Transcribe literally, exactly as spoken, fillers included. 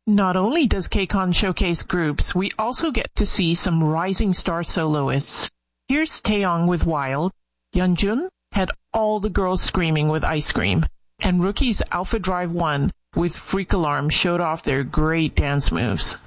Not only does KCON showcase groups, we also get to see some rising star soloists. Here's Taeyong with Wild. Yeonjun had all the girls screaming with Ice Cream. And Rookie's Alpha Drive One with Freak Alarm showed off their great dance moves.